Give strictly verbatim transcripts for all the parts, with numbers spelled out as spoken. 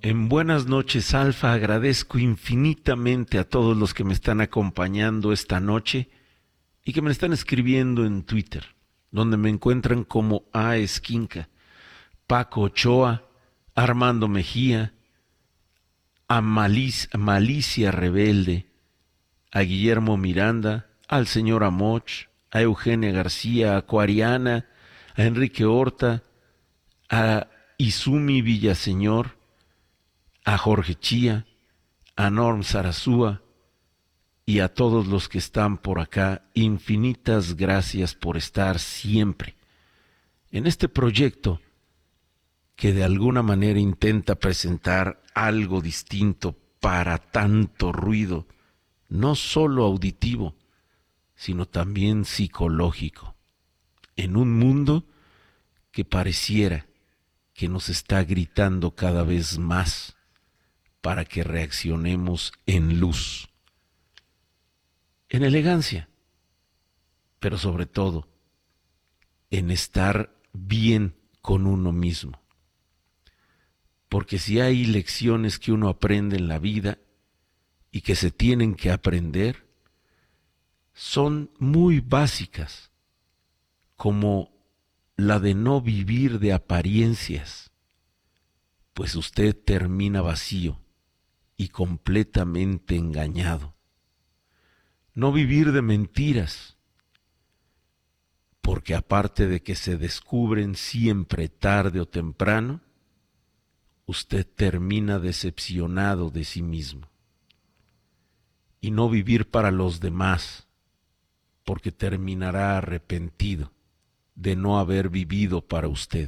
En buenas noches, Alfa, agradezco infinitamente a todos los que me están acompañando esta noche y que me están escribiendo en Twitter, donde me encuentran como A. Esquinca, Paco Ochoa, Armando Mejía, a Malic- Malicia Rebelde, a Guillermo Miranda, al señor Amoch, a Eugenia García, a Cuariana, a Enrique Horta, a Izumi Villaseñor, a Jorge Chía, a Norm Sarazúa y a todos los que están por acá. Infinitas gracias por estar siempre en este proyecto que de alguna manera intenta presentar algo distinto para tanto ruido, no solo auditivo, sino también psicológico, en un mundo que pareciera que nos está gritando cada vez más para que reaccionemos en luz, en elegancia, pero sobre todo en estar bien con uno mismo. Porque si hay lecciones que uno aprende en la vida y que se tienen que aprender, son muy básicas, como la de no vivir de apariencias, pues usted termina vacío y completamente engañado. No vivir de mentiras, porque aparte de que se descubren siempre tarde o temprano, usted termina decepcionado de sí mismo. Y no vivir para los demás, porque terminará arrepentido de no haber vivido para usted.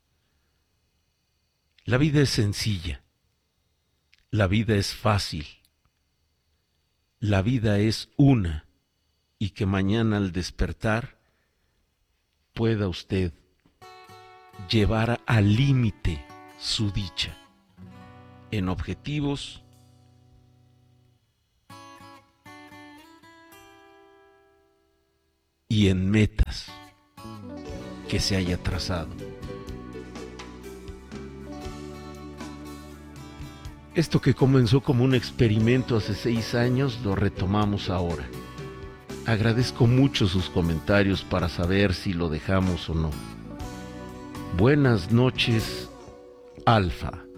La vida es sencilla, la vida es fácil, la vida es una, y que mañana al despertar pueda usted llevar al límite su dicha en objetivos y en metas que se haya trazado. Esto que comenzó como un experimento hace seis años lo retomamos ahora. Agradezco mucho sus comentarios para saber si lo dejamos o no. Buenas noches, Alfa.